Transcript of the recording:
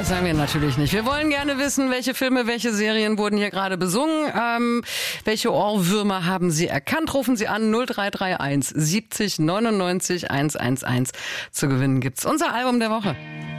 das sagen wir natürlich nicht. Wir wollen gerne wissen, welche Filme, welche Serien wurden hier gerade besungen. Welche Ohrwürmer haben Sie erkannt? Rufen Sie an 0331 70 99 111. Zu gewinnen gibt's unser Album der Woche.